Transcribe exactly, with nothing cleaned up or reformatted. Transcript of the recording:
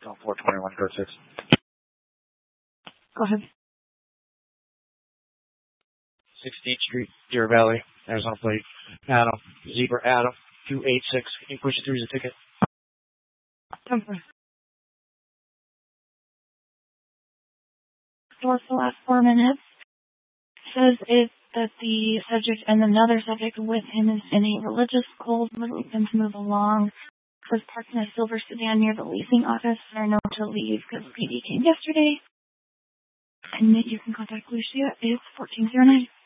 Oh, four twenty-one, code six. Go ahead. sixteenth Street, Deer Valley, Arizona plate. Adam, Zebra Adam, two eight six. Can you push it through the ticket? Okay. For the last four minutes, says it that the subject and another subject with him is in a religious cold mood. Leave them to move along. Was parked in a silver sedan near the leasing office. They're known to leave because P D came yesterday. And you can contact Lucia. It's fourteen oh nine.